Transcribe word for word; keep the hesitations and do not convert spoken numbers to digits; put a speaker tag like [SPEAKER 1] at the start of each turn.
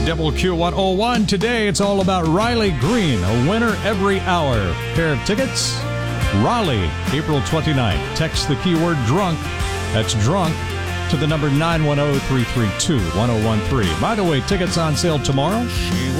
[SPEAKER 1] W Q one oh one. Today, it's all about Riley Green, a winner every hour. Pair of tickets, Raleigh, April twenty-ninth. Text the keyword drunk. That's drunk to the number nine one zero, three three two, one zero one three. By the way, tickets on sale tomorrow.